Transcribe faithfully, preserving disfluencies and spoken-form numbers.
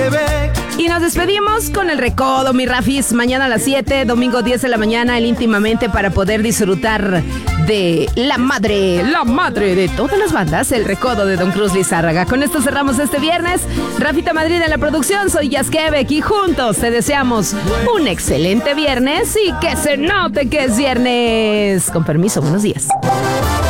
Quebec. Y nos despedimos con el recodo, mi Rafis. Mañana a las siete, domingo diez de la mañana, el Íntimamente, para poder disfrutar de la madre, la madre de todas las bandas, el recodo de Don Cruz Lizárraga. Con esto cerramos este viernes. Rafita Madrid en la producción, soy Jazz Quebec y juntos te deseamos un excelente viernes y que se note que es viernes. Con permiso, buenos días.